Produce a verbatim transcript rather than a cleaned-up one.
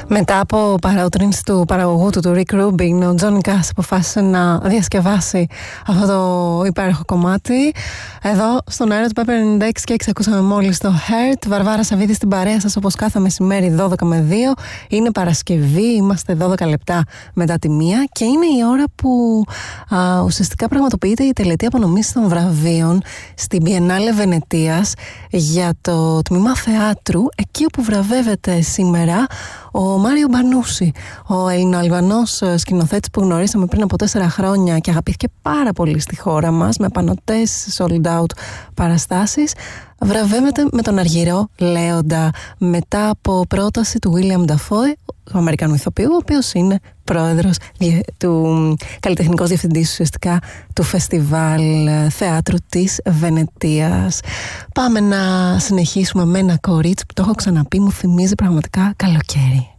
Μετά από παρότρινση του παραγωγού του, του Rick Rubin, ο Johnny Cash αποφάσισε να διασκευάσει αυτό το υπέροχο κομμάτι. Εδώ στον αέρα του Pepper ενενήντα έξι και έξι ακούσαμε μόλις το Hurt. Βαρβάρα Σαββίδη στην παρέα σας όπως κάθε μεσημέρι δώδεκα με δύο. Είναι Παρασκευή, είμαστε δώδεκα λεπτά μετά τη μία και είναι η ώρα που α, ουσιαστικά πραγματοποιείται η τελετή απονομής των βραβείων στην Biennale Βενετίας για το τμήμα θεάτρου, εκεί όπου βραβεύεται σήμερα ο Μάριο Μπανούση, ο Ελληνοαλβανός σκηνοθέτης που γνωρίσαμε πριν από τέσσερα χρόνια και αγαπήθηκε πάρα πολύ στη χώρα μας με πανωτές sold out παραστάσεις. Βραβεύεται με τον Αργυρό Λέοντα μετά από πρόταση του William Dafoe, του Αμερικανού ηθοποιού, ο οποίος είναι πρόεδρος του καλλιτεχνικός διευθυντής ουσιαστικά του Φεστιβάλ Θεάτρου της Βενετίας. Πάμε να συνεχίσουμε με ένα κορίτσι που το έχω ξαναπεί, μου θυμίζει πραγματικά καλοκαίρι.